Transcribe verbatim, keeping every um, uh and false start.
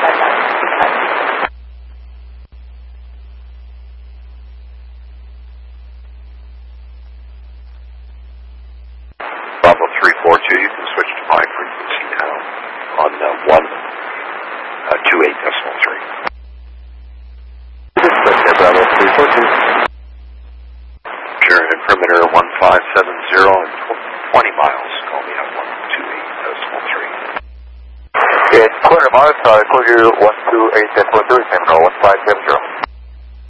Bravo three four two, you can switch to my frequency now on uh, one two eight decimal three. Bravo three four two. Sure, and perimeter one five seven zero and twenty miles. Call me on one two eight decimal three. Okay, quarter miles, I'll call you one two eight decimal three.